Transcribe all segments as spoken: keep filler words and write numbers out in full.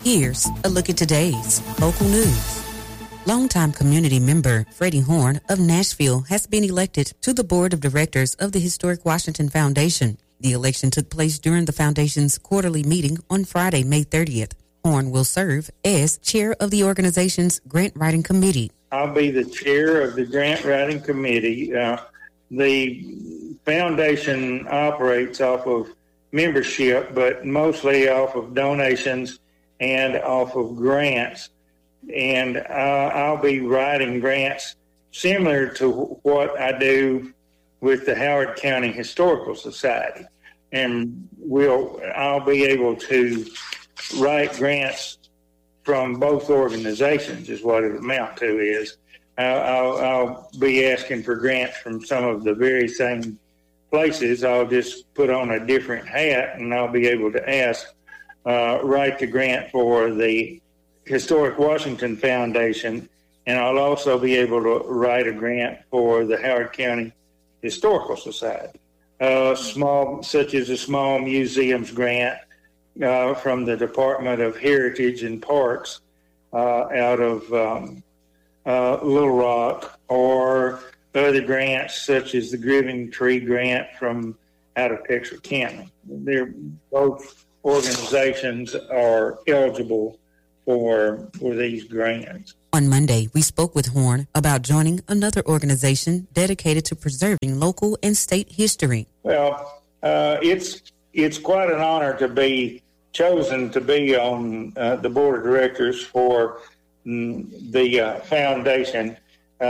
Here's a look at today's local news. Longtime community member Freddie Horn of Nashville has been elected to the board of directors of the Historic Washington Foundation. The election took place during the foundation's quarterly meeting on Friday, May thirtieth. Horn will serve as chair of the organization's grant writing committee. I'll be the chair of the grant writing committee. Uh, the foundation operates off of membership, but mostly off of donations and off of grants. And uh, I'll be writing grants similar to what I do with the Howard County Historical Society. And we'll, I'll be able to write grants from both organizations is what it amount to is. I'll, I'll, I'll be asking for grants from some of the very same places. I'll just put on a different hat and I'll be able to ask, uh, write the grant for the Historic Washington Foundation, and I'll also be able to write a grant for the Howard County Historical Society, uh, small, such as a small museums grant uh, from the Department of Heritage and Parks uh, out of um, uh, Little Rock, or other grants such as the Grieving Tree grant from out of Texarkana. They're both organizations are eligible for for these grants. On Monday, we spoke with Horn about joining another organization dedicated to preserving local and state history. Well, uh, it's it's quite an honor to be chosen to be on uh, the board of directors for mm, the uh, foundation, uh,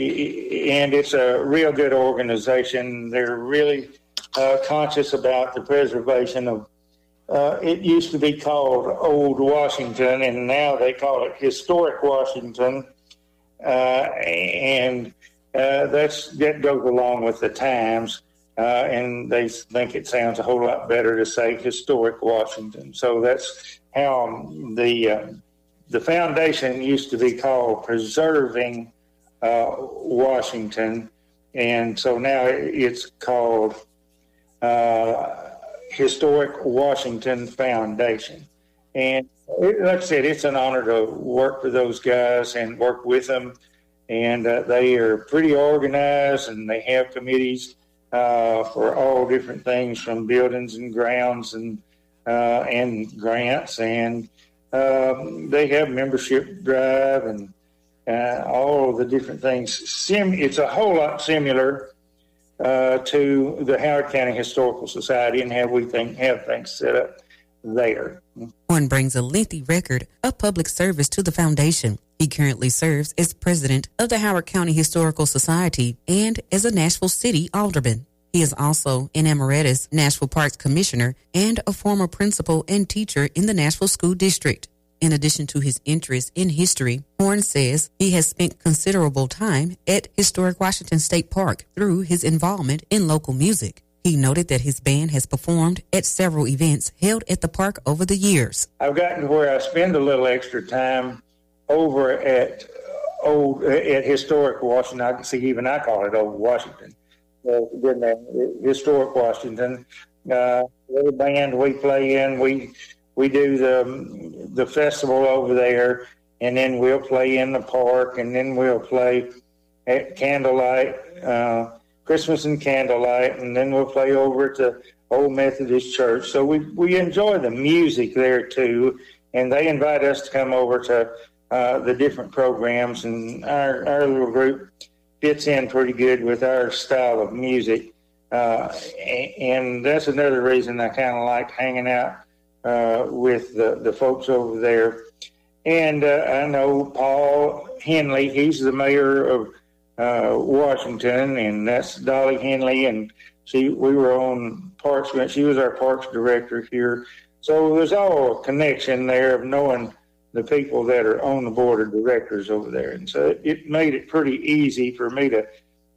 and it's a real good organization. They're really uh, conscious about the preservation of Uh, it used to be called Old Washington, and now they call it Historic Washington, uh, and uh, that's that goes along with the times, uh, and they think it sounds a whole lot better to say Historic Washington. So that's how the uh, the foundation used to be called Preserving uh, Washington, and so now it's called Uh, Historic Washington Foundation. And like I said, it's an honor to work for those guys and work with them. And uh, they are pretty organized, and they have committees uh, for all different things from buildings and grounds and uh, and grants. And um, they have membership drive and uh, all of the different things. Sim- it's a whole lot similar Uh, to the Howard County Historical Society and how we think have things set up there. Horn brings a lengthy record of public service to the foundation. He currently serves as president of the Howard County Historical Society and as a Nashville City alderman. He is also an emeritus Nashville Parks Commissioner and a former principal and teacher in the Nashville School District. In addition to his interest in history, Horn says he has spent considerable time at Historic Washington State Park through his involvement in local music. He noted that his band has performed at several events held at the park over the years. I've gotten to where I spend a little extra time over at old at Historic Washington. I can see even I call it Old Washington. Uh, Historic Washington. Uh, the band we play in, we we do the the festival over there, and then we'll play in the park, and then we'll play at candlelight, uh, Christmas and candlelight, and then we'll play over at the Old Methodist Church. So we, we enjoy the music there too, and they invite us to come over to uh, the different programs, and our, our little group fits in pretty good with our style of music. Uh, and that's another reason I kind of like hanging out uh, with the, the folks over there. And uh, I know Paul Henley, he's the mayor of uh, Washington, and that's Dolly Henley, and she, we were on Parks, she was our Parks director here. So there's all a connection there of knowing the people that are on the board of directors over there. And so it, it made it pretty easy for me to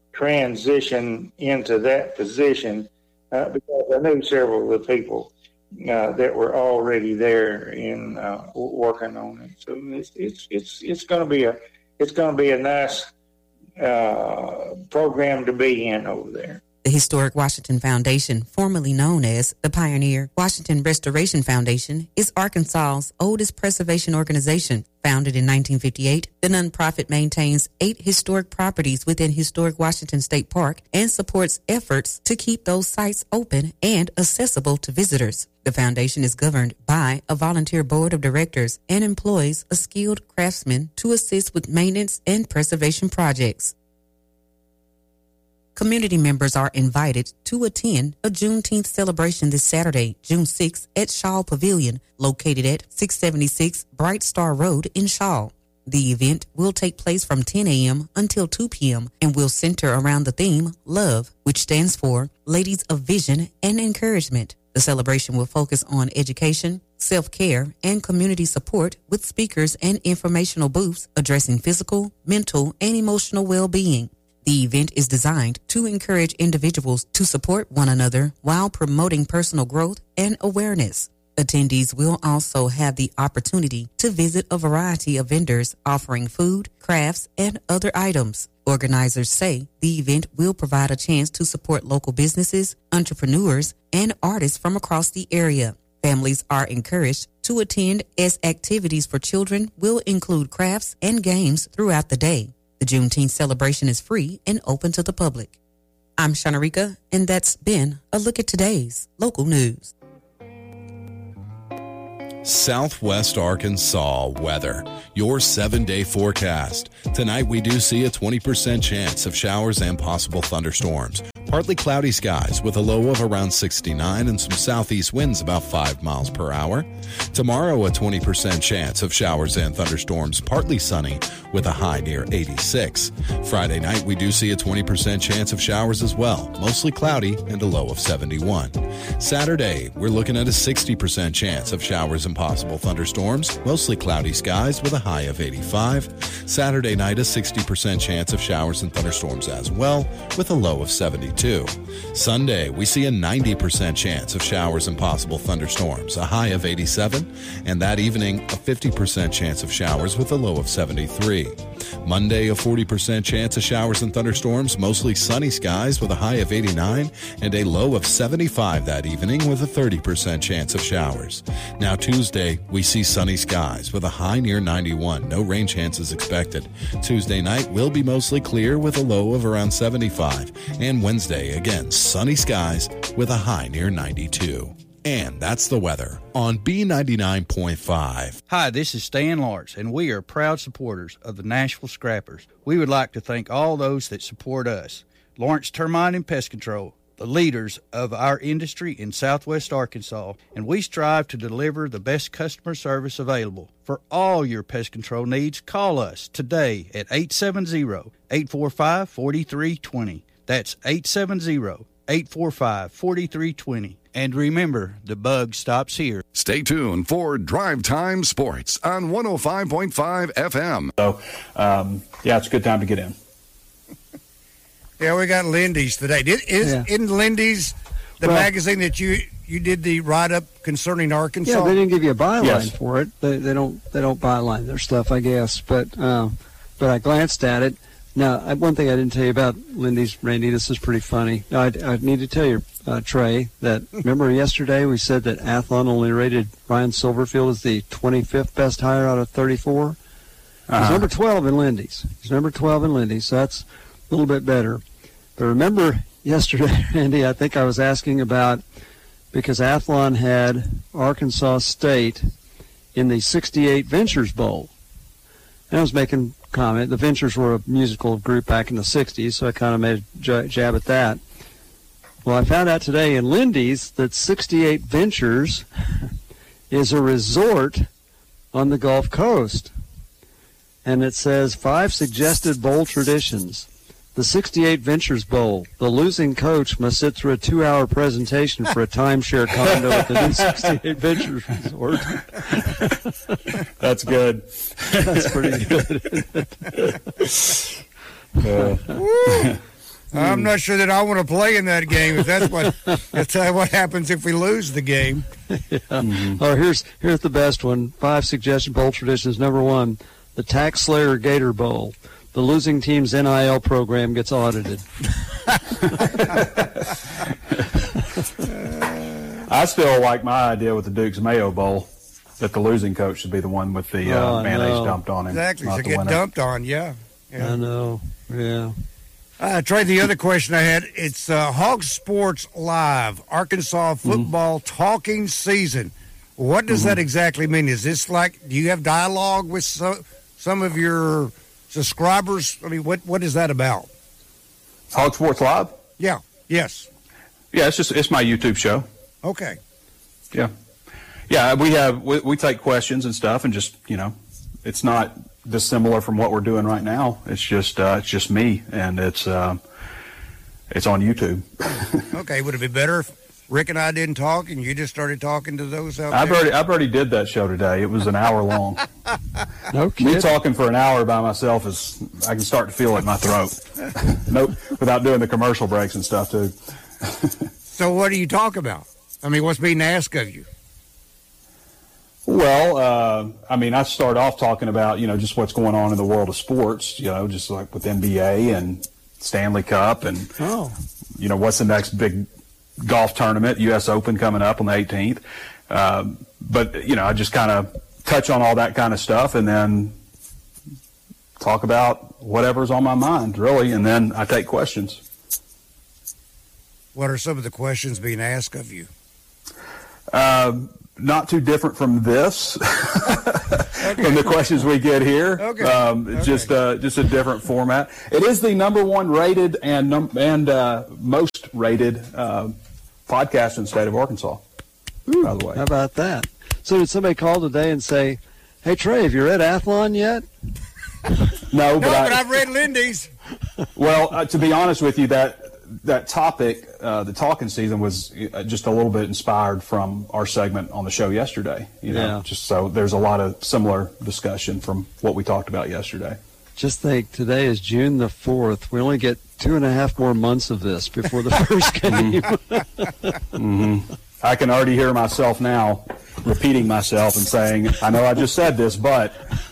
transition into that position uh, because I knew several of the people uh, that were already there in uh, working on it. So it's it's it's it's going to be a it's going to be a nice uh, program to be in over there. The Historic Washington Foundation, formerly known as the Pioneer Washington Restoration Foundation, is Arkansas's oldest preservation organization. Founded in nineteen fifty-eight, the nonprofit maintains eight historic properties within Historic Washington State Park and supports efforts to keep those sites open and accessible to visitors. The foundation is governed by a volunteer board of directors and employs a skilled craftsman to assist with maintenance and preservation projects. Community members are invited to attend a Juneteenth celebration this Saturday, June sixth, at Shaw Pavilion, located at six seventy-six Bright Star Road in Shaw. The event will take place from ten a.m. until two p.m. and will center around the theme Love, which stands for Ladies of Vision and Encouragement. The celebration will focus on education, self-care, and community support with speakers and informational booths addressing physical, mental, and emotional well-being. The event is designed to encourage individuals to support one another while promoting personal growth and awareness. Attendees will also have the opportunity to visit a variety of vendors offering food, crafts, and other items. Organizers say the event will provide a chance to support local businesses, entrepreneurs, and artists from across the area. Families are encouraged to attend as activities for children will include crafts and games throughout the day. The Juneteenth celebration is free and open to the public. I'm Shanarika, and that's been a look at today's local news. Southwest Arkansas weather. Your seven-day forecast. Tonight we do see a twenty percent chance of showers and possible thunderstorms. Partly cloudy skies with a low of around sixty-nine and some southeast winds about five miles per hour. Tomorrow, a twenty percent chance of showers and thunderstorms, partly sunny with a high near eighty-six. Friday night, we do see a twenty percent chance of showers as well, mostly cloudy and a low of seventy-one. Saturday, we're looking at a sixty percent chance of showers and possible thunderstorms, mostly cloudy skies with a high of eighty-five. Saturday night, a sixty percent chance of showers and thunderstorms as well, with a low of seventy-two. Sunday, we see a ninety percent chance of showers and possible thunderstorms, a high of eighty-seven, and that evening, a fifty percent chance of showers with a low of seventy-three. Monday, a forty percent chance of showers and thunderstorms, mostly sunny skies with a high of eighty-nine and a low of seventy-five that evening with a thirty percent chance of showers. Now Tuesday, we see sunny skies with a high near ninety-one, no rain chances expected. Tuesday night will be mostly clear with a low of around seventy-five, and Wednesday, again, sunny skies with a high near ninety-two. And that's the weather on B ninety-nine point five. Hi, this is Stan Lawrence, and we are proud supporters of the Nashville Scrappers. We would like to thank all those that support us. Lawrence Termite and Pest Control, the leaders of our industry in Southwest Arkansas, and we strive to deliver the best customer service available. For all your pest control needs, call us today at eight seven zero, eight four five, four three two zero. That's eight seven zero, eight four five, four three two zero. And remember, the bug stops here. Stay tuned for Drive Time Sports on one oh five point five F M. So, um, yeah, it's a good time to get in. Yeah, we got Lindy's today. Did, is, Yeah. Isn't Lindy's the Well- magazine that you, you did the write-up concerning Arkansas? Yeah, they didn't give you a byline Yes. for it. They they don't they don't byline their stuff, I guess. But um, but I glanced at it. Now, I, one thing I didn't tell you about Lindy's, Randy, this is pretty funny. Now, I, I need to tell you, uh, Trey, that remember yesterday we said that Athlon only rated Ryan Silverfield as the twenty-fifth best hire out of thirty-four. Uh-huh. He's number twelve in Lindy's. He's number twelve in Lindy's, so that's a little bit better. But remember yesterday, Randy, I think I was asking about, because Athlon had Arkansas State in the sixty-eight Ventures Bowl. And I was making comment. The Ventures were a musical group back in the sixties, so I kind of made a jab at that. Well, I found out today in Lindy's that sixty-eight Ventures is a resort on the Gulf Coast. And it says five suggested bowl traditions. The sixty-eight Ventures Bowl. The losing coach must sit through a two-hour presentation for a timeshare condo at the new sixty-eight Ventures Resort. That's good. That's pretty good. Uh, I'm not sure that I want to play in that game if that's what that's what happens if we lose the game. Yeah. Mm-hmm. Oh, here's here's the best one. Five suggestion bowl traditions. Number one, the Tax Slayer Gator Bowl. the losing team's N I L program gets audited. I still like my idea with the Duke's Mayo Bowl, that the losing coach should be the one with the uh, Oh, mayonnaise no. dumped on him. Exactly. not To the get winner. dumped on, yeah. yeah. I know. Yeah. Uh, Trey, the other question I had, it's uh, Hog Sports Live, Arkansas football mm-hmm. talking season. What does mm-hmm. that exactly mean? Is this like, do you have dialogue with so, some of your subscribers? I mean, what what is that about? Hog Sports Live? Yeah. Yes. Yeah, it's just it's my YouTube show. Okay. Yeah. Yeah, we have we, we take questions and stuff, and just, you know, it's not dissimilar from what we're doing right now. It's just uh, it's just me, and it's uh, it's on YouTube. Okay, would it be better if Rick and I didn't talk and you just started talking to those out I've there? already I've already did that show today. It was an hour long. No kidding. Me talking for an hour by myself is I can start to feel it in my throat. Nope, without doing the commercial breaks and stuff too. So what do you talk about? I mean, what's being asked of you? Well, uh, I mean, I start off talking about, you know, just what's going on in the world of sports, you know, just like with N B A and Stanley Cup and, Oh. you know, what's the next big golf tournament, U S Open coming up on the eighteenth. Um, but, you know, I just kind of touch on all that kind of stuff and then talk about whatever's on my mind, really, and then I take questions. What are some of the questions being asked of you? Um, not too different from this, okay. from the questions we get here. Okay. Um, okay. Just uh, just a different format. It is the number one rated and num- and uh, most rated uh, podcast in the state of Arkansas. Ooh, by the way, how about that? So did somebody call today and say, "Hey Trey, have you read Athlon yet?" no, No, but, but I, I've read Lindy's. Well, uh, to be honest with you, that that topic, uh, the talking season, was uh, just a little bit inspired from our segment on the show yesterday. You know, Yeah. just so there's a lot of similar discussion from what we talked about yesterday. Just think, today is June the fourth. We only get two and a half more months of this before the first game. Mm-hmm. I can already hear myself now repeating myself and saying, I know I just said this, but.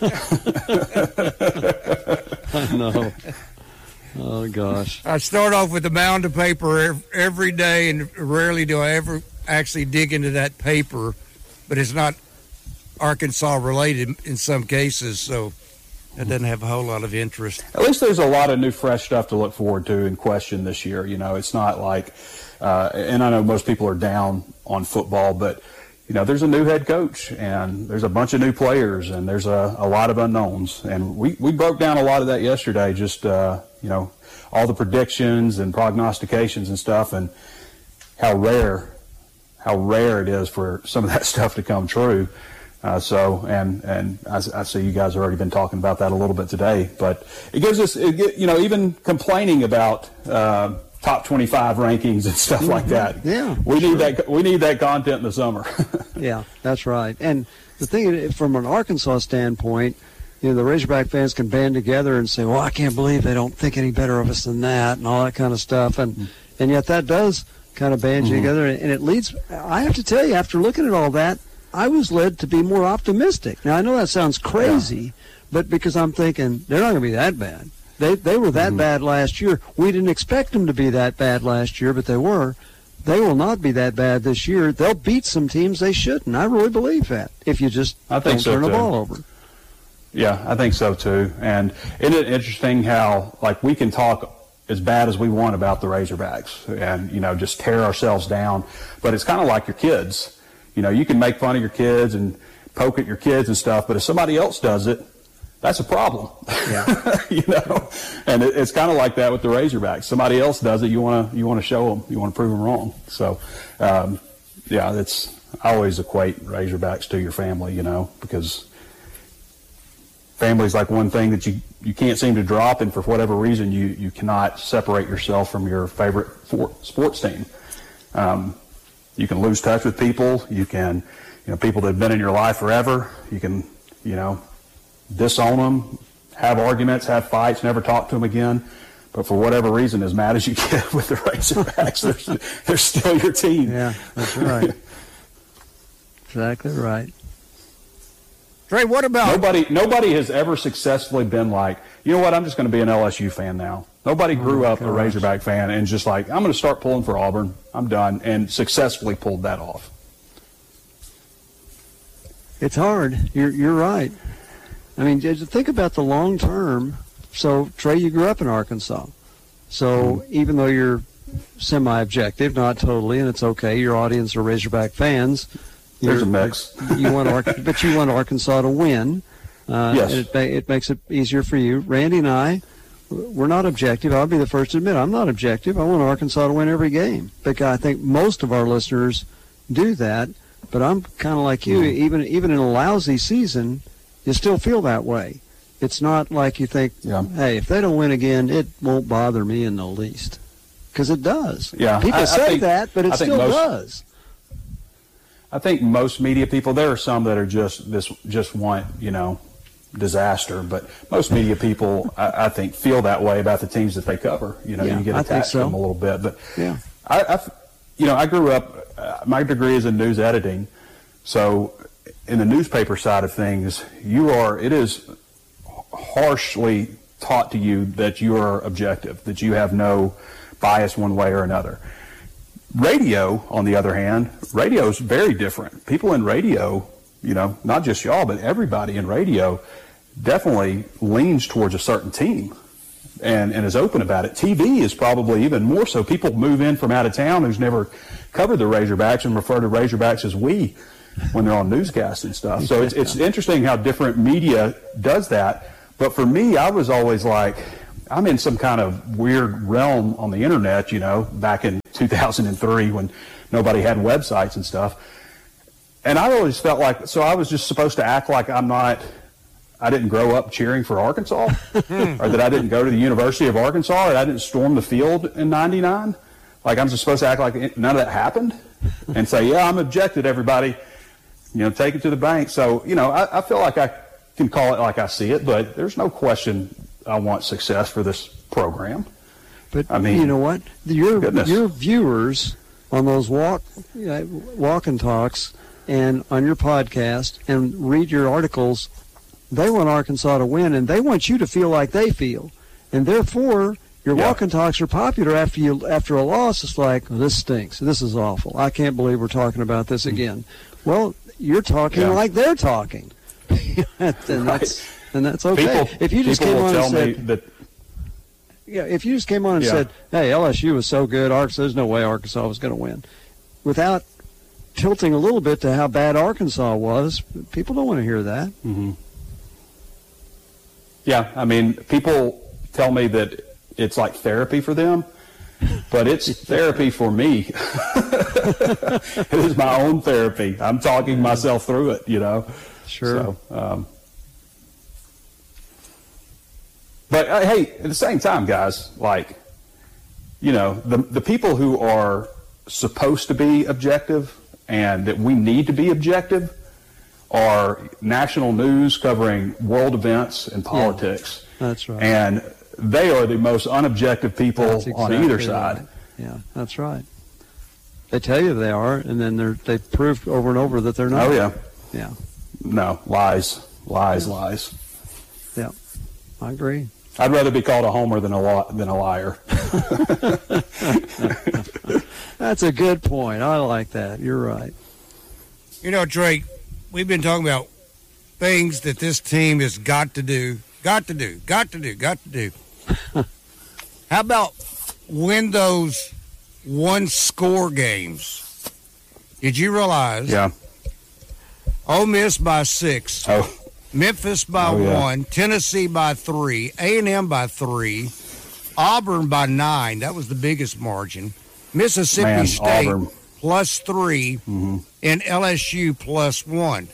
I know. Oh, gosh. I start off with a mound of paper every day, and rarely do I ever actually dig into that paper, but it's not Arkansas related in some cases, so it doesn't have a whole lot of interest. At least there's a lot of new, fresh stuff to look forward to and question this year. You know, it's not like, uh, and I know most people are down on football, but, you know, there's a new head coach, and there's a bunch of new players, and there's a, a lot of unknowns. And we, we broke down a lot of that yesterday, just, uh, you know, all the predictions and prognostications and stuff, and how rare, how rare it is for some of that stuff to come true. Uh, so, and and I, I see you guys have already been talking about that a little bit today, but it gives us, it get, you know, even complaining about uh, top twenty-five rankings and stuff mm-hmm. like that. Yeah, we sure. need that. We need that content in the summer. Yeah, that's right. And the thing, from an Arkansas standpoint, you know, the Razorback fans can band together and say, "Well, I can't believe they don't think any better of us than that," and all that kind of stuff. And mm-hmm. and yet that does kind of band mm-hmm. you together, and it leads. I have to tell you, after looking at all that, I was led to be more optimistic. Now, I know that sounds crazy, yeah. but because I'm thinking they're not going to be that bad. They they were that mm-hmm. bad last year. We didn't expect them to be that bad last year, but they were. They will not be that bad this year. They'll beat some teams they shouldn't. I really believe that, if you just I think don't so turn too. the ball over. Yeah, I think so too. And isn't it interesting how, like, we can talk as bad as we want about the Razorbacks and, you know, just tear ourselves down, but it's kind of like your kids. You know, you can make fun of your kids and poke at your kids and stuff, but if somebody else does it, that's a problem. Yeah. You know, and it, it's kind of like that with the Razorbacks. Somebody else does it, you want to you want to show them, you want to prove them wrong. So, um, yeah, it's I always equate Razorbacks to your family, you know, because family's like one thing that you, you can't seem to drop, and for whatever reason, you, you cannot separate yourself from your favorite for, sports team. Um, you can lose touch with people. You can, you know, people that have been in your life forever. You can, you know, disown them, have arguments, have fights, never talk to them again. But for whatever reason, as mad as you get with the Razorbacks, they're, they're still your team. Yeah, that's right. Exactly right. Trey, what about nobody? Nobody has ever successfully been like, you know what? I'm just going to be an L S U fan now. Nobody grew oh up gosh. a Razorback fan and just like, I'm going to start pulling for Auburn. I'm done, and successfully pulled that off. It's hard. You're you're right. I mean, just think about the long term. So, Trey, you grew up in Arkansas. So, mm-hmm. even though you're semi-objective, not totally, and it's okay, your audience are Razorback fans. There's a mix. You want, but you want Arkansas to win. Uh, yes. And it, it makes it easier for you. Randy and I, we're not objective. I'll be the first to admit I'm not objective. I want Arkansas to win every game. Because I think most of our listeners do that. But I'm kind of like you. Mm-hmm. Even even in a lousy season, you still feel that way. It's not like you think, yeah. hey, if they don't win again, it won't bother me in the least. Because it does. Yeah, People I, say I think, that, but it I still most, does. I think most media people, there are some that are just this just want, you know, disaster. But most media people, I, I think, feel that way about the teams that they cover. You know, yeah, you get I attached so. to them a little bit. But yeah, I, I you know, I grew up. Uh, my degree is in news editing, so in the newspaper side of things, you are. It is harshly taught to you that you are objective, that you have no bias one way or another. Radio, on the other hand, radio is very different. People in radio, you know, not just y'all, but everybody in radio definitely leans towards a certain team and, and is open about it. T V is probably even more so. People move in from out of town who's never covered the Razorbacks and refer to Razorbacks as we when they're on newscasts and stuff. So it's, it's interesting how different media does that. But for me, I was always like, I'm in some kind of weird realm on the internet, you know, back in two thousand three when nobody had websites and stuff. And I always felt like, so I was just supposed to act like I'm not, I didn't grow up cheering for Arkansas, or that I didn't go to the University of Arkansas, or I didn't storm the field in ninety-nine. Like I'm just supposed to act like none of that happened and say, yeah, I'm objected, everybody, you know, take it to the bank. So, you know, I, I feel like I can call it like I see it, but there's no question I want success for this program. But I mean, you know what? Your goodness. your viewers on those walk uh, walk and talks and on your podcast and read your articles, they want Arkansas to win, and they want you to feel like they feel, and therefore your yeah. walk and talks are popular after you after a loss. It's like, well, this stinks. This is awful. I can't believe we're talking about this again. Well, you're talking yeah. like they're talking, and that's right. and that's okay. People, if you just people came will on tell and said, me that. Yeah, if you just came on and yeah. said, hey, L S U was so good, Arkansas, there's no way Arkansas was going to win, without tilting a little bit to how bad Arkansas was, people don't want to hear that. Mm-hmm. Yeah, I mean, people tell me that it's like therapy for them, but it's therapy for me. It is my own therapy. I'm talking myself through it, you know. Sure. So, um, But, uh, hey, at the same time, guys, like, you know, the the people who are supposed to be objective and that we need to be objective are national news covering world events and politics. Yeah, that's right. And they are the most unobjective people exactly on either side. Right. Yeah, that's right. They tell you they are, and then they're, they prove over and over that they're not. Oh, yeah. Yeah. No, lies, lies, yeah. lies. Yeah, I agree. I'd rather be called a homer than a li- than a liar. That's a good point. I like that. You're right. You know, Drake, we've been talking about things that this team has got to do, got to do, got to do, got to do. How about win those one-score games? Did you realize? Yeah. Ole Miss by six. Oh. Memphis by oh, yeah. one, Tennessee by three, A and M by three, Auburn by nine. That was the biggest margin. Mississippi Man, State Auburn. plus three, mm-hmm. and L S U plus one.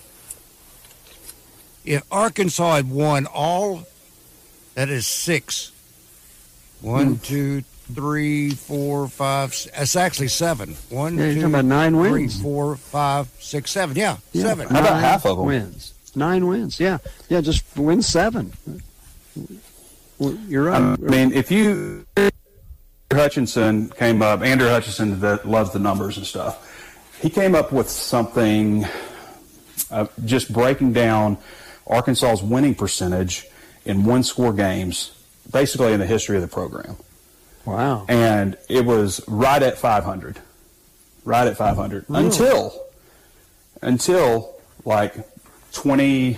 If Arkansas had won all, that is six. One, mm. two, three, four, five. Six. That's actually seven. One, yeah, you're two, talking about nine three, wins. four, five, six, seven. Yeah, yeah seven. How about half of them? Wins. Nine wins, yeah. Yeah, just win seven. You're right. I mean, if you, Hutchinson came up, Andrew Hutchinson that loves the numbers and stuff, he came up with something, uh, just breaking down Arkansas's winning percentage in one-score games, basically in the history of the program. Wow. And it was right at five hundred. Right at five hundred. Really? Until, until like twenty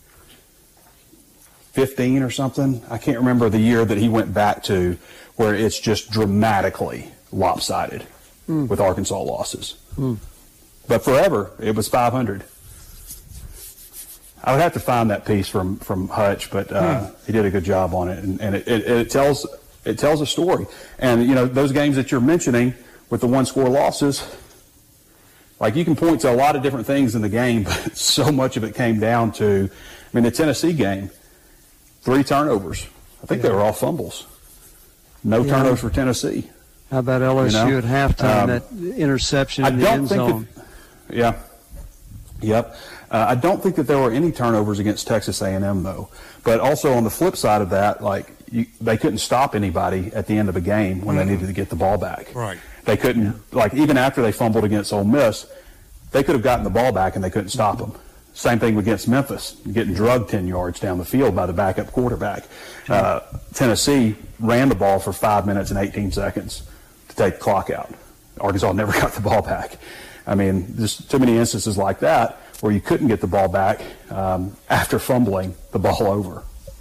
fifteen or something. I can't remember the year that he went back to where it's just dramatically lopsided mm. with Arkansas losses. Mm. But forever, it was five hundred. I would have to find that piece from, from Hutch, but uh, mm. he did a good job on it. And, and it, it, it tells it tells a story. And, you know, those games that you're mentioning with the one-score losses, like you can point to a lot of different things in the game, but so much of it came down to, I mean, the Tennessee game, three turnovers. I think yeah. they were all fumbles. No yeah. turnovers for Tennessee. How about L S U you know? at halftime, um, that interception in I the don't end think zone? That, yeah. Yep. Uh, I don't think that there were any turnovers against Texas A and M, though. But also on the flip side of that, like you, they couldn't stop anybody at the end of a game when mm-hmm. they needed to get the ball back. Right. They couldn't, yeah. like even after they fumbled against Ole Miss, they could have gotten the ball back and they couldn't stop them. Same thing against Memphis, getting drugged ten yards down the field by the backup quarterback. Uh, Tennessee ran the ball for five minutes and eighteen seconds to take the clock out. Arkansas never got the ball back. I mean, there's too many instances like that where you couldn't get the ball back um, after fumbling the ball over.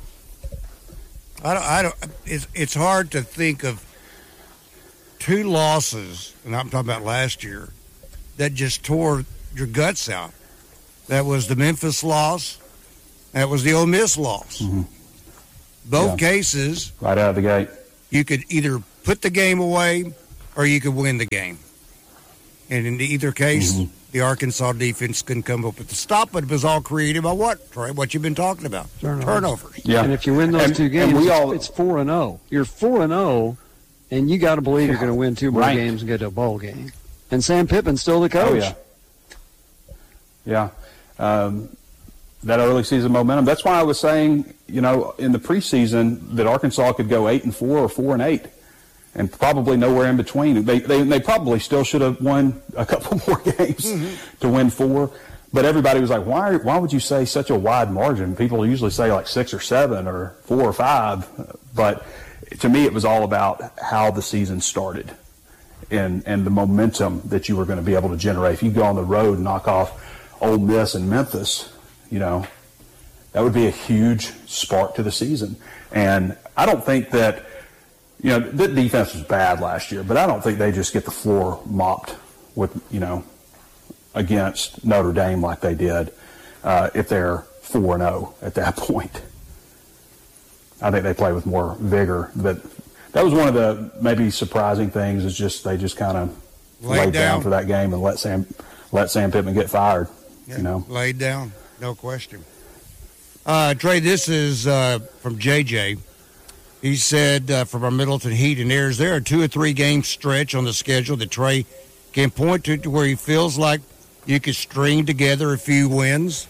I don't, I don't, it's, it's hard to think of two losses, and I'm talking about last year, that just tore your guts out. That was the Memphis loss. That was the Ole Miss loss. Mm-hmm. Both yeah. cases, right out of the gate, you could either put the game away or you could win the game. And in either case, mm-hmm. the Arkansas defense couldn't come up with the stop, but it was all created by what, Troy? What you've been talking about? Turnovers. Turnovers. Yeah. And if you win those and, two games, we all, it's four and oh. You're four and oh, and you got to believe yeah. you're going to win two more right. games and get to a bowl game. And Sam Pittman's still the coach. Oh, yeah. Yeah. Um, that early season momentum. That's why I was saying, you know, in the preseason that Arkansas could go eight and four or four and eight, and probably nowhere in between. They they, they probably still should have won a couple more games mm-hmm. to win four. But everybody was like, why why would you say such a wide margin? People usually say like six or seven or four or five. But to me, it was all about how the season started and and the momentum that you were going to be able to generate. If you go on the road and knock off Ole Miss and Memphis, you know, that would be a huge spark to the season. And I don't think that, you know, the defense was bad last year, but I don't think they just get the floor mopped with, you know, against Notre Dame like they did uh, if they're four and oh at that point. I think they play with more vigor. But that was one of the maybe surprising things is just they just kind of laid down. down for that game and let Sam let Sam Pittman get fired. Yeah, you know, laid down, no question. Uh, Trey, this is uh, from J J. He said uh, from our Middleton Heat and Air, is there a two or three game stretch on the schedule that Trey can point to, to where he feels like you could string together a few wins?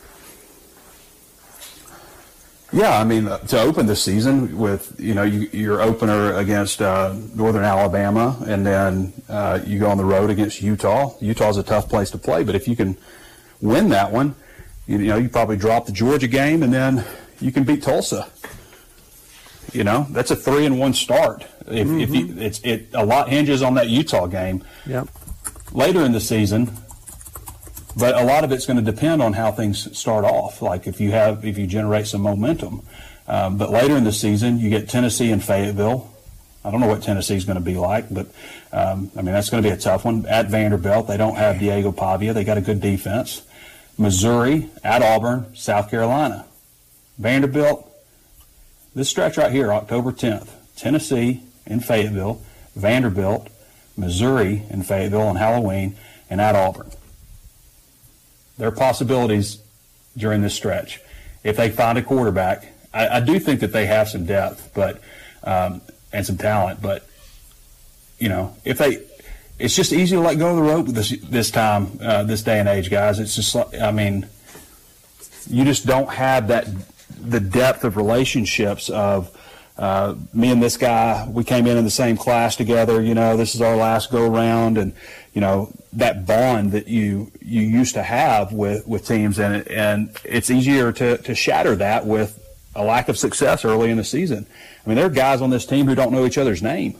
Yeah, I mean, uh, to open the season with, you know, you, your opener against uh, Northern Alabama, and then uh, you go on the road against Utah. Utah's a tough place to play, but if you can win that one, you, you know, you probably drop the Georgia game, and then you can beat Tulsa. You know, that's a three and one start. If, mm-hmm. if you, it's it, a lot hinges on that Utah game. Yep. Later in the season. But a lot of it's going to depend on how things start off. Like if you have, if you generate some momentum. Um, but later in the season, you get Tennessee and Fayetteville. I don't know what Tennessee's going to be like, but um, I mean that's going to be a tough one. At Vanderbilt, they don't have Diego Pavia. They got a good defense. Missouri, at Auburn, South Carolina, Vanderbilt. This stretch right here, October tenth, Tennessee in Fayetteville, Vanderbilt, Missouri in Fayetteville on Halloween, and at Auburn. There are possibilities during this stretch. If they find a quarterback, I, I do think that they have some depth, but um, and some talent. But you know, if they, it's just easy to let go of the rope this this time, uh, this day and age, guys. It's just, I mean, you just don't have that the depth of relationships of uh, me and this guy. We came in in the same class together. You know, this is our last go round, and you know. that bond that you you used to have with, with teams, and and it's easier to, to shatter that with a lack of success early in the season. I mean, there are guys on this team who don't know each other's name.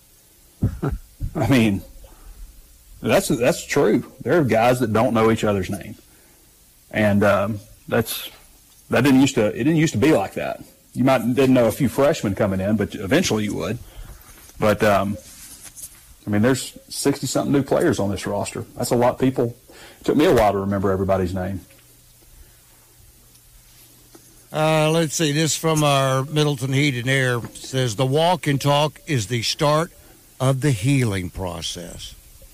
I mean, that's that's true. There are guys that don't know each other's name, and um, that's that didn't used to it didn't used to be like that. You might didn't know a few freshmen coming in, but eventually you would. But um, I mean, there's sixty-something new players on this roster. That's a lot of people. It took me a while to remember everybody's name. Uh, let's see. This from our Middleton Heat and Air. It says, the walk and talk is the start of the healing process.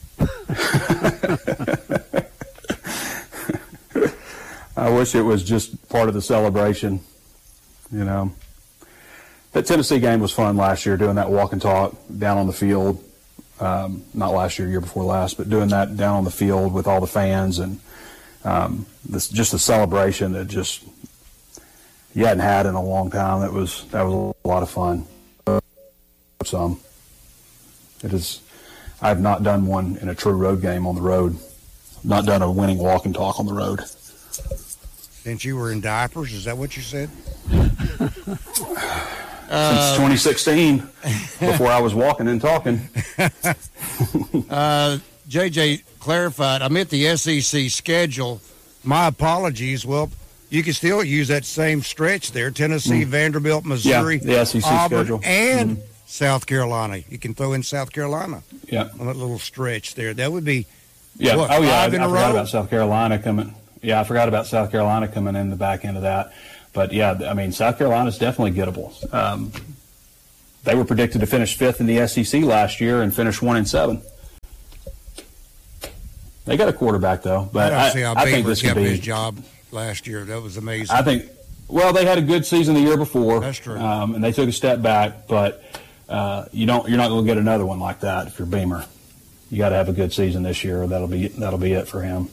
I wish it was just part of the celebration, you know. That Tennessee game was fun last year, doing that walk and talk down on the field. Um, not last year, year before last, but doing that down on the field with all the fans, and um, this just a celebration that just you hadn't had in a long time. That was that was a lot of fun. Some it is. I have not done one in a true road game on the road. Not done a winning walk and talk on the road. Since you were in diapers, is that what you said? Since twenty sixteen, before I was walking and talking. uh, J J clarified, I meant the S E C schedule. My apologies. Well, you can still use that same stretch there. Tennessee, mm. Vanderbilt, Missouri, yeah, the S E C Auburn, schedule. and mm. South Carolina. You can throw in South Carolina yeah. on that little stretch there. That would be, yeah. what, oh, yeah, five I, in I a forgot row? about South Carolina coming. Yeah, I forgot about South Carolina coming in the back end of that. But, yeah, I mean, South Carolina's definitely gettable. Um, they were predicted to finish fifth in the S E C last year and finish one and seven. They got a quarterback, though. But I, don't see how I, I think Baylor this could kept be his job last year. That was amazing. I think, well, they had a good season the year before. That's true. Um, and they took a step back, but uh, you don't, you're not going to get another one like that if you're Beamer. You got to have a good season this year. That'll be that'll be it for him.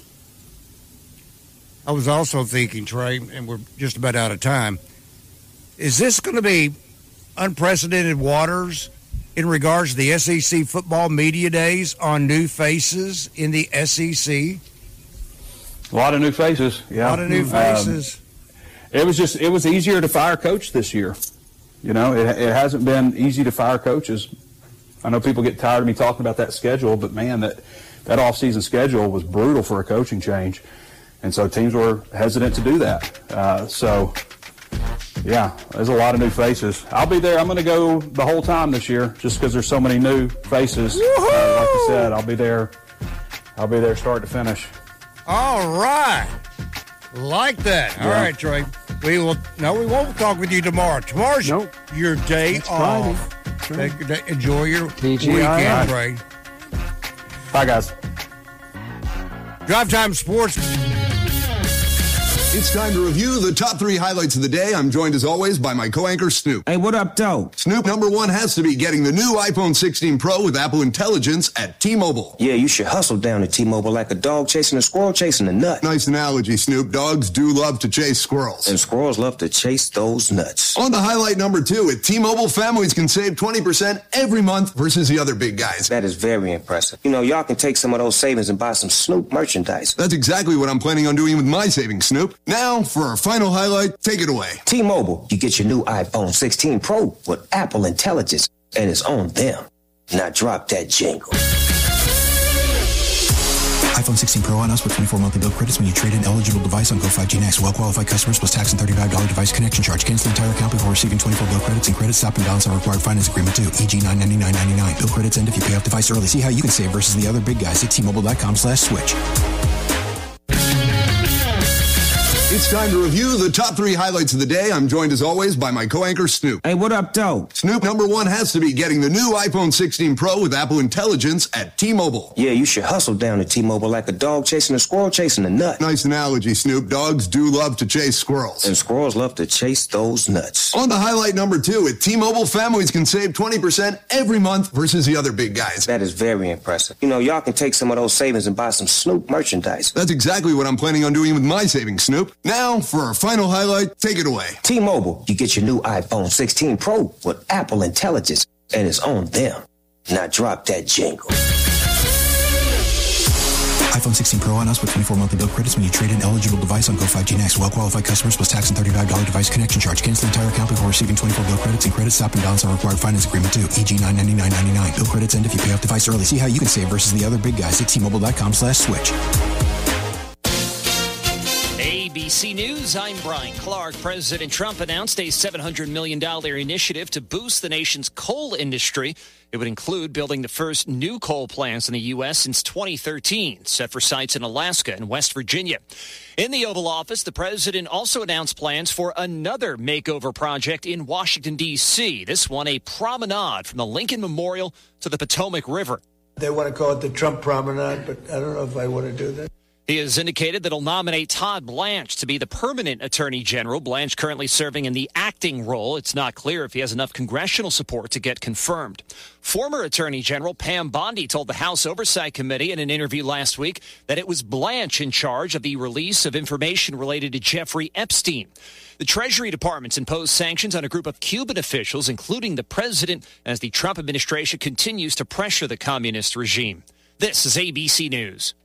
I was also thinking, Trey, and we're just about out of time, is this going to be unprecedented waters in regards to the S E C football media days on new faces in the S E C? A lot of new faces, yeah. A lot of new faces. Um, it was just, it was easier to fire coach this year. You know, it, it hasn't been easy to fire coaches. I know people get tired of me talking about that schedule, but man, that, that off-season schedule was brutal for a coaching change. And so teams were hesitant to do that. Uh, so, yeah, there's a lot of new faces. I'll be there. I'm going to go the whole time this year just because there's so many new faces. Uh, like you said, I'll be there. I'll be there start to finish. All right. Like that. All Yeah. right, Trey. We will. No, we won't talk with you tomorrow. Tomorrow's Nope. your day It's off. Friday. Take your day. Enjoy your T G I weekend, F. Trey. Bye, guys. Drive Time Sports. It's time to review the top three highlights of the day. I'm joined as always by my co-anchor Snoop. Hey, what up, though? Snoop, number one has to be getting the new iPhone sixteen Pro with Apple Intelligence at T-Mobile. Yeah, you should hustle down to T-Mobile like a dog chasing a squirrel chasing a nut. Nice analogy, Snoop. Dogs do love to chase squirrels. And squirrels love to chase those nuts. On to highlight number two, at T-Mobile, families can save twenty percent every month versus the other big guys. That is very impressive. You know, y'all can take some of those savings and buy some Snoop merchandise. That's exactly what I'm planning on doing with my savings, Snoop. Now, for our final highlight, take it away. T-Mobile, you get your new iPhone sixteen Pro with Apple Intelligence, and it's on them. Now drop that jingle. iPhone sixteen Pro on us with twenty-four monthly bill credits when you trade in eligible device on Go five G Next. Well-qualified customers plus tax and thirty-five dollars device connection charge. Cancel entire account before receiving twenty-four bill credits and credits stop and balance on required finance agreement too. E G nine ninety-nine ninety-nine. Bill credits end if you pay off device early. See how you can save versus the other big guys at T-Mobile.com slash switch. It's time to review the top three highlights of the day. I'm joined as always by my co-anchor Snoop. Hey, what up, though? Snoop, number one has to be getting the new iPhone sixteen Pro with Apple Intelligence at T-Mobile. Yeah, you should hustle down to T-Mobile like a dog chasing a squirrel chasing a nut. Nice analogy, Snoop. Dogs do love to chase squirrels. And squirrels love to chase those nuts. On to highlight number two, at T-Mobile, families can save twenty percent every month versus the other big guys. That is very impressive. You know, y'all can take some of those savings and buy some Snoop merchandise. That's exactly what I'm planning on doing with my savings, Snoop. Now, for our final highlight, take it away. T-Mobile, you get your new iPhone sixteen Pro with Apple Intelligence, and it's on them. Now drop that jingle. iPhone sixteen Pro on us with twenty-four monthly bill credits when you trade in eligible device on Go five G Next. Well-qualified customers plus tax and thirty-five dollars device connection charge. Cancel the entire account before receiving twenty-four bill credits, and credit stop and balance on required finance agreement due. E G nine ninety-nine ninety-nine. Bill credits end if you pay off device early. See how you can save versus the other big guys at T-Mobile.com slash switch. A B C News, I'm Brian Clark. President Trump announced a seven hundred million dollars initiative to boost the nation's coal industry. It would include building the first new coal plants in the U S since twenty thirteen, set for sites in Alaska and West Virginia. In the Oval Office, the president also announced plans for another makeover project in Washington, D C, this one a promenade from the Lincoln Memorial to the Potomac River. They want to call it the Trump Promenade, but I don't know if I want to do that. He has indicated that he'll nominate Todd Blanche to be the permanent attorney general. Blanche currently serving in the acting role. It's not clear if he has enough congressional support to get confirmed. Former Attorney General Pam Bondi told the House Oversight Committee in an interview last week that it was Blanche in charge of the release of information related to Jeffrey Epstein. The Treasury Department's imposed sanctions on a group of Cuban officials, including the president, as the Trump administration continues to pressure the communist regime. This is A B C News.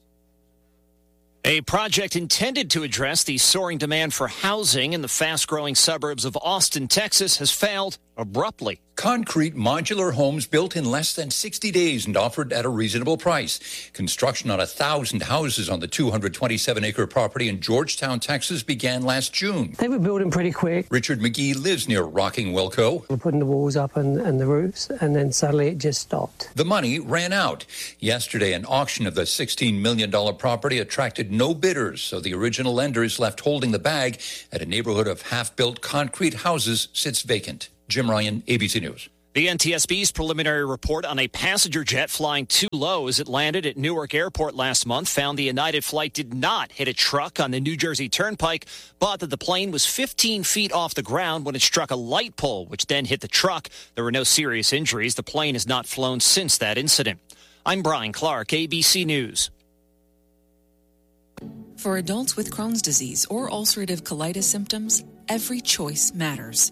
A project intended to address the soaring demand for housing in the fast-growing suburbs of Austin, Texas, has failed abruptly. Concrete modular homes built in less than sixty days and offered at a reasonable price. Construction on one thousand houses on the two hundred twenty-seven acre property in Georgetown, Texas began last June. They were building pretty quick. Richard McGee lives near Rocking Wilco. We're putting the walls up and, and the roofs, and then suddenly it just stopped. The money ran out. Yesterday, an auction of the sixteen million dollars property attracted no bidders, so the original lenders left holding the bag at a neighborhood of half-built concrete houses sits vacant. Jim Ryan, A B C News. The N T S B's preliminary report on a passenger jet flying too low as it landed at Newark Airport last month found the United flight did not hit a truck on the New Jersey Turnpike, but that the plane was fifteen feet off the ground when it struck a light pole, which then hit the truck. There were no serious injuries. The plane has not flown since that incident. I'm Brian Clark, A B C News. For adults with Crohn's disease or ulcerative colitis symptoms, every choice matters.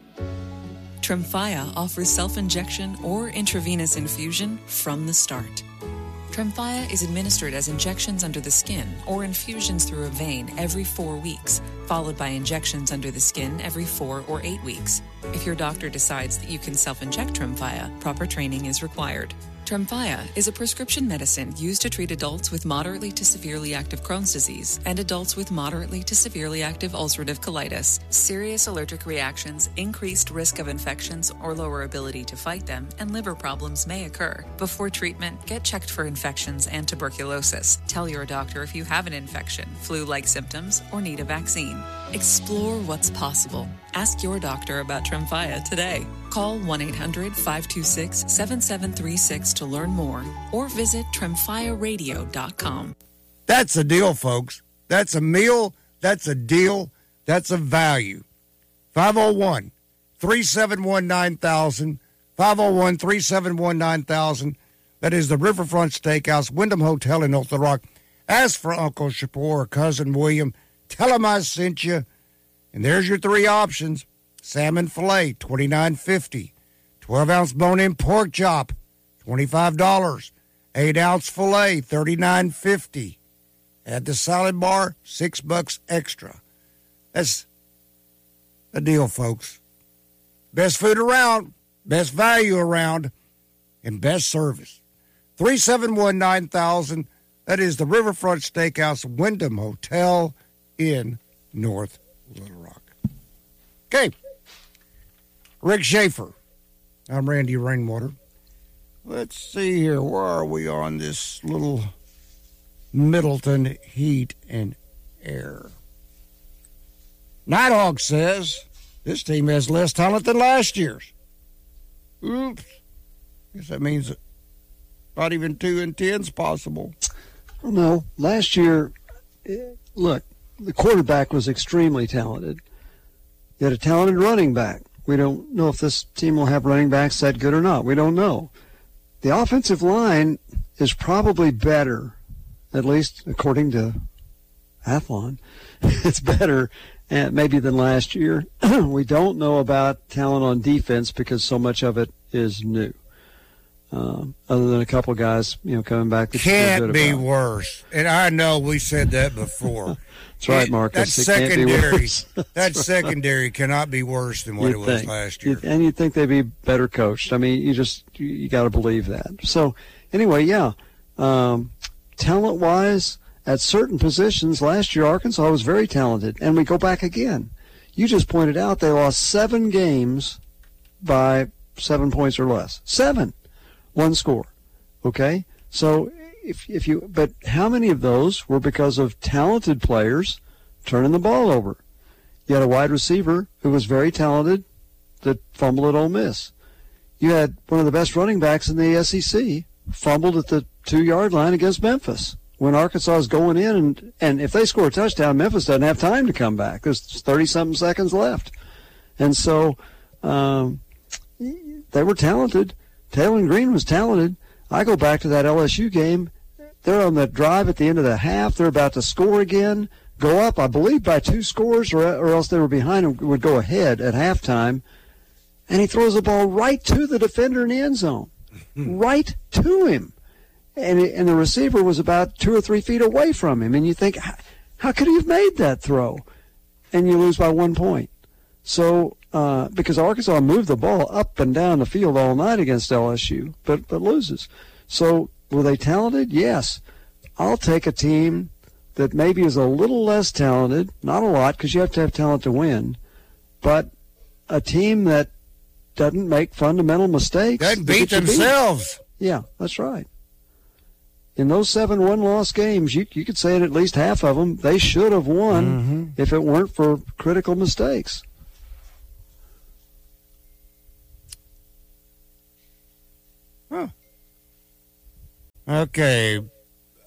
Tremfya offers self-injection or intravenous infusion from the start. Tremfya is administered as injections under the skin or infusions through a vein every four weeks, followed by injections under the skin every four or eight weeks. If your doctor decides that you can self-inject Tremfya, proper training is required. Tremfya is a prescription medicine used to treat adults with moderately to severely active Crohn's disease and adults with moderately to severely active ulcerative colitis. Serious allergic reactions, increased risk of infections or lower ability to fight them, and liver problems may occur. Before treatment, get checked for infections and tuberculosis. Tell your doctor if you have an infection, flu-like symptoms, or need a vaccine. Explore what's possible. Ask your doctor about Tremfya today. Call one eight hundred five two six seven seven three six to learn more or visit tremfya radio dot com. That's a deal, folks. That's a meal. That's a deal. That's a value. five oh one, three seven one, nine thousand. five oh one, three seven one, nine thousand. That is the Riverfront Steakhouse, Wyndham Hotel in North Little Rock. Ask for Uncle Shapur or Cousin William. Tell them I sent you. And there's your three options. Salmon filet, twenty-nine fifty. twelve ounce bone-in pork chop, twenty-five dollars. eight ounce filet, thirty-nine fifty. Add the salad bar, six bucks extra. That's a deal, folks. Best food around, best value around, and best service. three seven one, nine thousand. That is the Riverfront Steakhouse, Wyndham Hotel in North Little Rock. Okay. Rick Schaefer. I'm Randy Rainwater. Let's see here. Where are we on this little Middleton heat and air? Nighthawk says this team has less talent than last year's. Oops. Guess that means not even two and ten's possible. Well, no. Last year, look, the quarterback was extremely talented. You had a talented running back. We don't know if this team will have running backs that good or not. We don't know. The offensive line is probably better, at least according to Athlon. It's better uh, maybe than last year. We don't know about talent on defense because so much of it is new. Um, other than a couple of guys, you know, coming back. That Can't be about. worse. And I know we said that before. That's right, Marcus. That it secondary, can't be worse. that right. secondary cannot be worse than what You'd it was think. last year. You'd, and you'd think they'd be better coached. I mean, you just you, you got to believe that. So anyway, yeah, um, talent-wise, at certain positions last year, Arkansas was very talented. And we go back again. You just pointed out they lost seven games by seven points or less. Seven, one score. Okay, so if if you but how many of those were because of talented players turning the ball over? You had a wide receiver who was very talented that fumbled at Ole Miss. You had one of the best running backs in the S E C fumbled at the two-yard line against Memphis when Arkansas is going in, and, and if they score a touchdown, Memphis doesn't have time to come back. There's thirty-something seconds left. And so um, they were talented. Taylor Green was talented. I go back to that L S U game. They're on the drive at the end of the half. They're about to score again, go up, I believe, by two scores, or, or else they were behind and would go ahead at halftime. And he throws the ball right to the defender in the end zone, right to him. And, and the receiver was about two or three feet away from him. And you think, how, how could he have made that throw? And you lose by one point. So, uh, because Arkansas moved the ball up and down the field all night against L S U, but, but loses. So, were they talented? Yes. I'll take a team that maybe is a little less talented, not a lot, because you have to have talent to win, but a team that doesn't make fundamental mistakes. Doesn't beat themselves. Beat. Yeah, that's right. In those seven one-loss games, you, you could say in at least half of them, they should have won mm-hmm. if it weren't for critical mistakes. Huh. Okay. Um,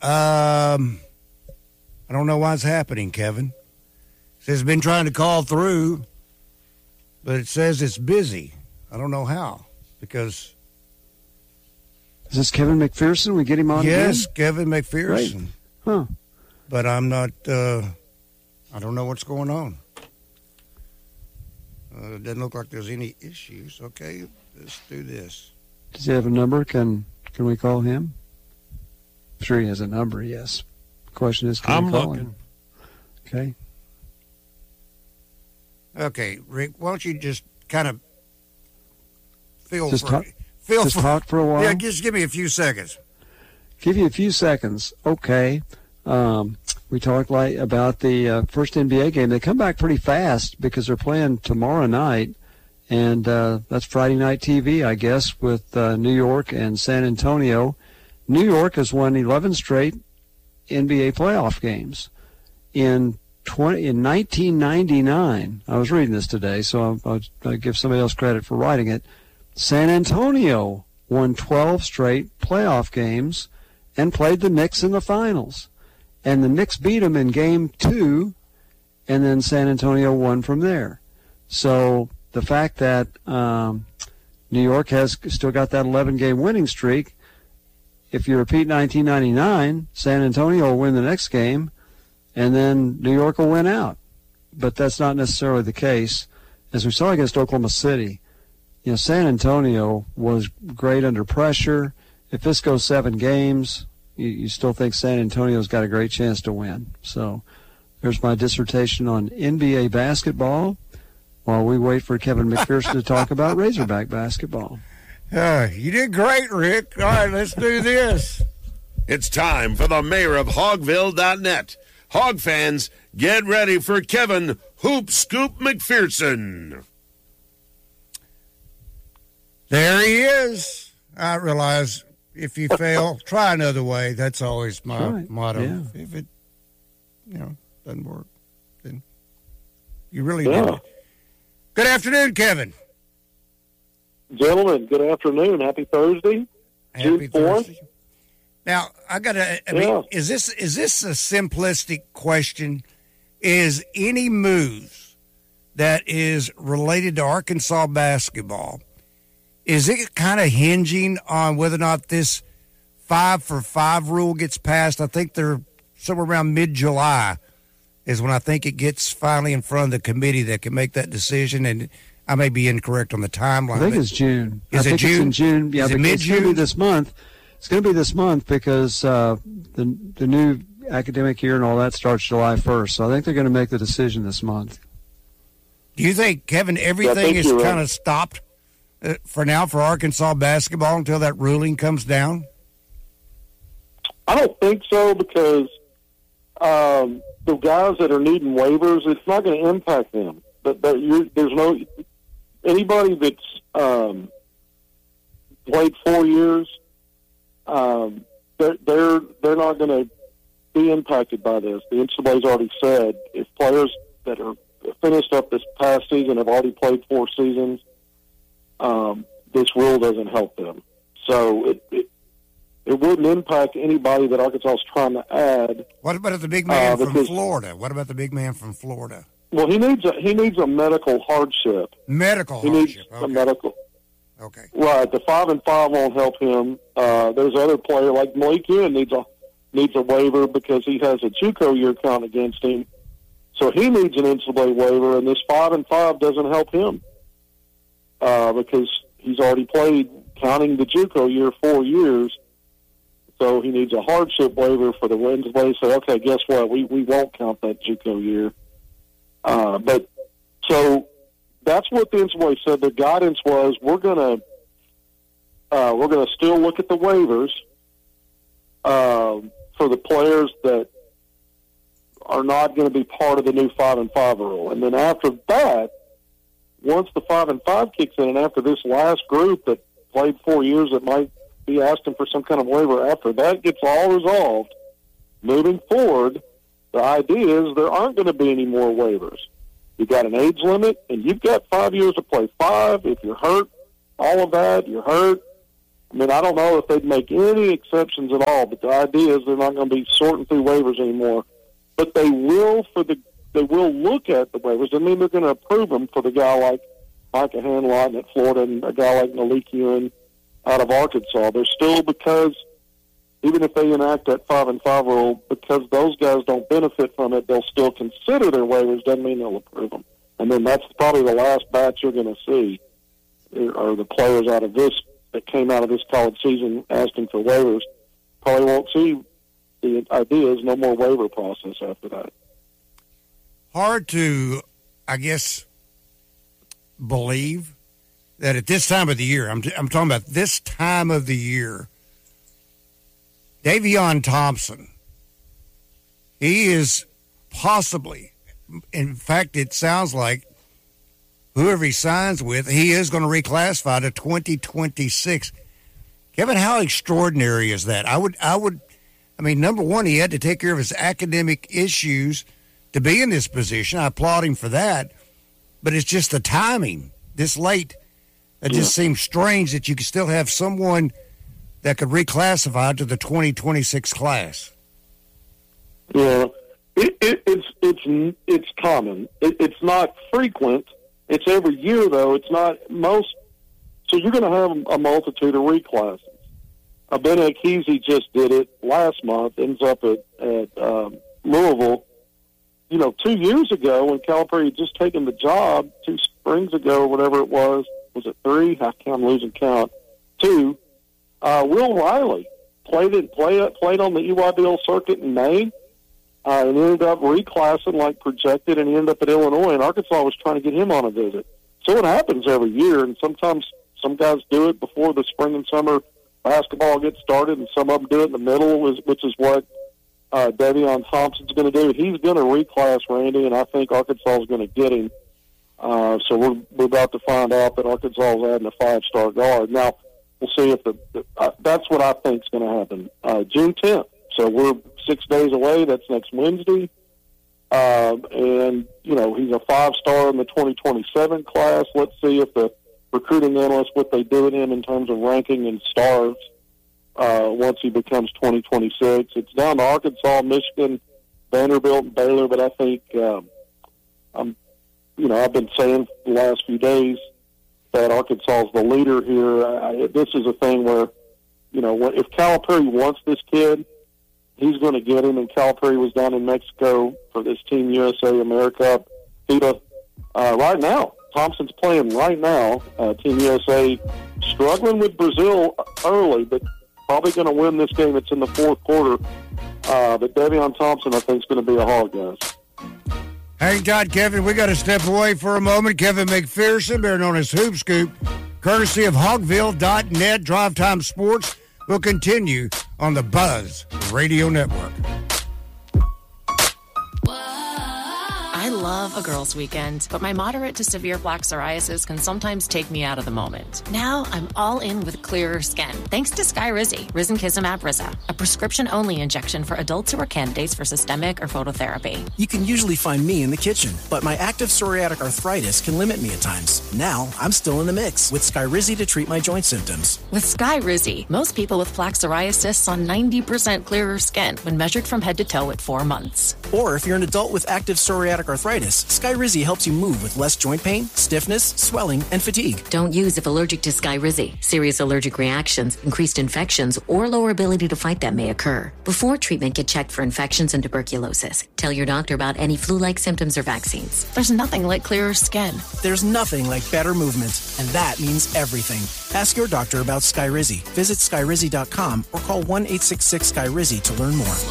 I don't know why it's happening, Kevin. It says it's been trying to call through, but it says it's busy. I don't know how, because... Is this Kevin McPherson? We get him on Yes, again? Kevin McPherson. Great. Huh. But I'm not, uh, I don't know what's going on. Uh, it doesn't look like there's any issues. Okay, let's do this. Does he have a number? Can can we call him? I'm sure he has a number, yes. The question is, can I'm we call looking. him? Okay. Okay, Rick, why don't you just kind of feel Just for... talk, Feel just for, talk for a while? Yeah, just give me a few seconds. Give you a few seconds. Okay. Um, we talked like about the uh, first N B A game. They come back pretty fast because they're playing tomorrow night, and uh, that's Friday night T V, I guess, with uh, New York and San Antonio. New York has won eleven straight N B A playoff games. In twenty in nineteen ninety-nine, I was reading this today, so I'll, I'll, I'll give somebody else credit for writing it. San Antonio won twelve straight playoff games and played the Knicks in the finals. And the Knicks beat them in game two, and then San Antonio won from there. So the fact that um, New York has still got that eleven-game winning streak, if you repeat nineteen ninety-nine, San Antonio will win the next game, and then New York will win out. But that's not necessarily the case. As we saw against Oklahoma City, you know, San Antonio was great under pressure. If this goes seven games, you, you still think San Antonio's got a great chance to win. So there's my dissertation on N B A basketball while we wait for Kevin McPherson to talk about Razorback basketball. Uh, you did great, Rick. All right, let's do this. It's time for the mayor of Hogville dot net. Hog fans, get ready for Kevin Hoop Scoop McPherson. There he is. I realize if you fail, try another way. That's always my right. motto. Yeah. If it, you know, doesn't work, then you really Yeah. did. Good afternoon, Kevin. Gentlemen, good afternoon. Happy Thursday. Happy June fourth. Thursday. Now, I got to, I mean, Yeah. is this is this a simplistic question? Is any moves that is related to Arkansas basketball, is it kind of hinging on whether or not this five for five rule gets passed? I think they're somewhere around mid-July is when I think it gets finally in front of the committee that can make that decision. And I may be incorrect on the timeline. I think it's June. Is I it think June? It's in June. Yeah, is it because it's going to be mid-June? this month. It's going to be this month because uh, the the new academic year and all that starts July first. So I think they're going to make the decision this month. Do you think, Kevin, everything is kind of stopped uh, for now for Arkansas basketball until that ruling comes down? I don't think so because um, the guys that are needing waivers, it's not going to impact them. But, but you're, there's no anybody that's um, played four years. Um, they're they're they're not going to be impacted by this. The N C double A's already said if players that are finished up this past season have already played four seasons, um, this rule doesn't help them. So it, it it wouldn't impact anybody that Arkansas is trying to add. What about the big man uh, from because, Florida? What about the big man from Florida? Well, he needs a he needs a medical hardship. Medical he hardship. needs Okay. a medical. Okay. Right. The five and five won't help him. Uh, there's other player like Malik Ewan needs a needs a waiver because he has a JUCO year count against him. So he needs an N C double A waiver, and this five and five doesn't help him uh, because he's already played, counting the JUCO year, four years. So he needs a hardship waiver for the N C double A. Say, okay, guess what? We we won't count that JUCO year. Uh, but so that's what the N C double A said. The guidance was we're gonna uh, we're gonna still look at the waivers uh, for the players that are not going to be part of the new five and five rule. And then after that, once the five and five kicks in, and after this last group that played four years that might be asking for some kind of waiver, after that gets all resolved, moving forward, the idea is there aren't going to be any more waivers. You've got an age limit, and you've got five years to play five. If you're hurt, all of that, you're hurt. I mean, I don't know if they'd make any exceptions at all, but the idea is they're not going to be sorting through waivers anymore. But they will for the they will look at the waivers. I mean, they're going to approve them for the guy like Micah Hanlon at Florida and a guy like Malik Ewan out of Arkansas. They're still, because even if they enact that five and five rule, because those guys don't benefit from it, they'll still consider their waivers. Doesn't mean they'll approve them. And then that's probably the last batch you're going to see are the players out of this that came out of this college season asking for waivers. Probably won't see. The idea is no more waiver process after that. Hard to, I guess, believe that at this time of the year, I'm, I'm talking about this time of the year, Davion Thompson, he is possibly, in fact, it sounds like whoever he signs with, he is going to reclassify to twenty twenty-six. Kevin, how extraordinary is that? I would, I would, I mean, number one, he had to take care of his academic issues to be in this position. I applaud him for that. But it's just the timing this late. It just yeah. seems strange that you could still have someone that could reclassify to the twenty twenty-six class. Yeah, it, it, it's it's it's common. It, it's not frequent. It's every year, though. It's not most. So you're going to have a multitude of reclasses. Uh, Ben Akezi just did it last month, ends up at, at um, Louisville. You know, two years ago when Calipari had just taken the job, two springs ago, whatever it was, was it three? I can't, I'm losing count. Two. Uh, Will Riley played it, play, played on the E Y B L circuit in May, uh, and ended up reclassing like projected, and he ended up at Illinois, and Arkansas was trying to get him on a visit. So it happens every year, and sometimes some guys do it before the spring and summer basketball gets started, and some of them do it in the middle, which is what uh, Davion Thompson's going to do. He's going to reclass Randy, and I think Arkansas is going to get him. Uh, so we're, we're about to find out that Arkansas is adding a five-star guard. Now, we'll see if the, the uh, that's what I think is going to happen. Uh, June tenth. So we're six days away. That's next Wednesday. Uh, and, you know, he's a five-star in the twenty twenty-seven class. Let's see if the recruiting analysts, what they do with him in terms of ranking and stars uh, once he becomes twenty twenty-six. It's down to Arkansas, Michigan, Vanderbilt, and Baylor. But I think, um, I'm, you know, I've been saying the last few days that Arkansas is the leader here. I, this is a thing where, you know, if Calipari wants this kid, he's going to get him. And Calipari was down in Mexico for this Team U S A AmeriCup. He does, uh, right now, Thompson's playing right now. Uh, Team U S A struggling with Brazil early, but probably going to win this game. It's in the fourth quarter. Uh, but Devion Thompson, I think, is going to be a hog, guys. Hang tight, Kevin. We got to step away for a moment. Kevin McPherson, better known as Hoop Scoop, courtesy of Hogville dot net. Drive Time Sports will continue on the Buzz Radio Network. I love a girls' weekend, but my moderate to severe plaque psoriasis can sometimes take me out of the moment. Now I'm all in with clearer skin, thanks to Skyrizi, Risankizumab Riza, a prescription-only injection for adults who are candidates for systemic or phototherapy. You can usually find me in the kitchen, but my active psoriatic arthritis can limit me at times. Now I'm still in the mix with Skyrizi to treat my joint symptoms. With Skyrizi, most people with plaque psoriasis saw ninety percent clearer skin when measured from head to toe at four months. Or if you're an adult with active psoriatic arthritis, Skyrizi helps you move with less joint pain, stiffness, swelling, and fatigue. Don't use if allergic to Skyrizi. Serious allergic reactions, increased infections, or lower ability to fight them may occur. Before treatment, get checked for infections and tuberculosis. Tell your doctor about any flu-like symptoms or vaccines. There's nothing like clearer skin. There's nothing like better movement, and that means everything. Ask your doctor about Skyrizi. Visit Skyrizi dot com or call one eight six six Sky Rizi to learn more.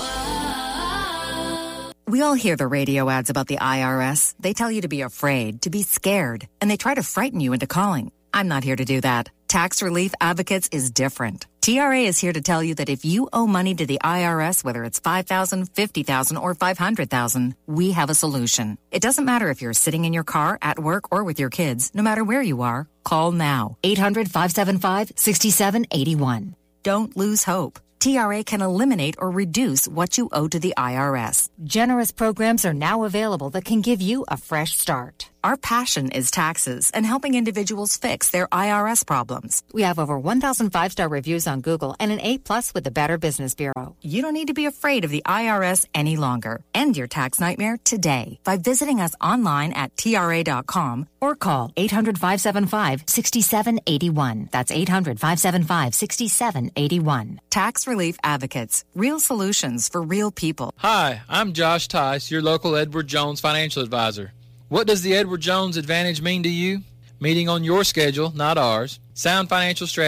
We all hear the radio ads about the I R S. They tell you to be afraid, to be scared, and they try to frighten you into calling. I'm not here to do that. Tax Relief Advocates is different. T R A is here to tell you that if you owe money to the I R S, whether it's five thousand dollars, fifty thousand dollars, or five hundred thousand dollars, we have a solution. It doesn't matter if you're sitting in your car, at work, or with your kids. No matter where you are, call now. eight hundred, five seven five, six seven eight one. Don't lose hope. T R A can eliminate or reduce what you owe to the I R S. Generous programs are now available that can give you a fresh start. Our passion is taxes and helping individuals fix their I R S problems. We have over one thousand five-star reviews on Google and an A plus with the Better Business Bureau. You don't need to be afraid of the I R S any longer. End your tax nightmare today by visiting us online at T R A dot com or call eight hundred, five seven five, six seven eight one. That's eight hundred, five seven five, six seven eight one. Tax Relief Advocates. Real solutions for real people. Hi, I'm Josh Tice, your local Edward Jones financial advisor. What does the Edward Jones Advantage mean to you? Meeting on your schedule, not ours. Sound financial strategy.